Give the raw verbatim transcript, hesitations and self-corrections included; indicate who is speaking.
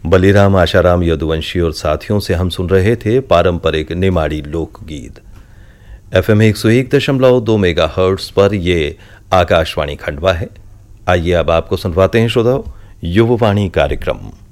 Speaker 1: बलिराम आशाराम यदुवंशी और साथियों से हम सुन रहे थे पारंपरिक निमाड़ी लोकगीत। एफएम एक सौ एक दशमलव दो मेगा हर्ट्स पर ये आकाशवाणी खंडवा है। आइए अब आपको सुनवाते हैं श्रोताओ युववाणी कार्यक्रम।